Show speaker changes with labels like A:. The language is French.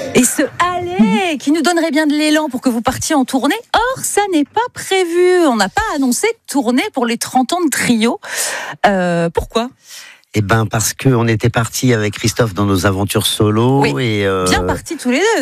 A: Et ce allez qui nous donnerait bien de l'élan pour que vous partiez en tournée. Or, ça n'est pas prévu. On n'a pas annoncé de tournée pour les 30 ans de Trio. Pourquoi ?
B: Eh ben parce qu'on était partis avec Christophe dans nos aventures solo.
A: Oui,
B: et
A: bien partis tous les deux.